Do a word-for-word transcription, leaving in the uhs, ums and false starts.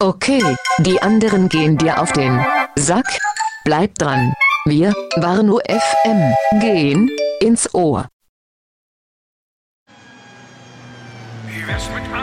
Okay, die anderen gehen dir auf den Sack. Bleib dran. Wir, Warnow F M, gehen ins Ohr.